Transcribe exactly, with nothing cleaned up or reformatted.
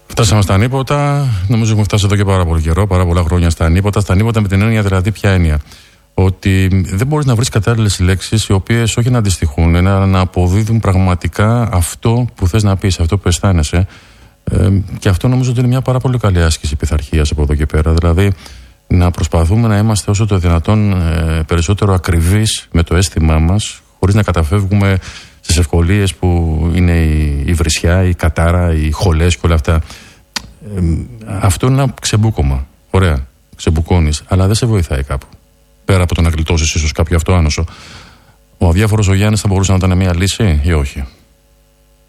Φτάσαμε στα ανίποτα. Νομίζω έχουμε φτάσει εδώ και πάρα πολύ καιρό, πάρα πολλά χρόνια στα ανίποτα. Στα ανίποτα με την έννοια, δηλαδή, ποια έννοια? Ότι δεν μπορείς να βρεις κατάλληλες λέξεις οι οποίες όχι να αντιστοιχούν, να, να αποδίδουν πραγματικά αυτό που θες να πεις, αυτό που αισθάνεσαι. Ε, και αυτό νομίζω ότι είναι μια πάρα πολύ καλή άσκηση πειθαρχίας από εδώ και πέρα. Δηλαδή, να προσπαθούμε να είμαστε όσο το δυνατόν ε, περισσότερο ακριβείς με το αίσθημά μας, χωρίς να καταφεύγουμε στις ευκολίες που είναι η, η βρισιά, η κατάρα, οι χολές και όλα αυτά. Ε, αυτό είναι ένα ξεμπούκωμα. Ωραία, ξεμπουκώνεις, αλλά δεν σε βοηθάει κάπου. Πέρα από το να γλιτώσεις ίσως κάποιο αυτοάνωσο. Ο αδιάφορος ο Γιάννης θα μπορούσε να ήταν μια λύση ή όχι?